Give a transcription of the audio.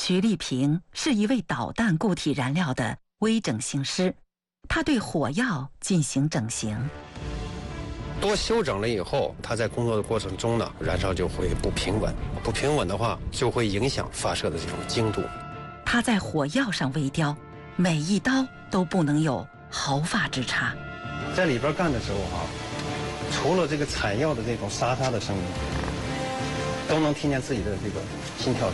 徐丽萍是一位导弹固体燃料的微整形师，他对火药进行整形。 多修整了以后，它在工作的过程中呢，燃烧就会不平稳，不平稳的话就会影响发射的这种精度。 他在火药上微雕，每一刀都不能有毫发之差。 在里边干的时候除了这个采药的这种沙沙的声音，都能听见自己的这个心跳声。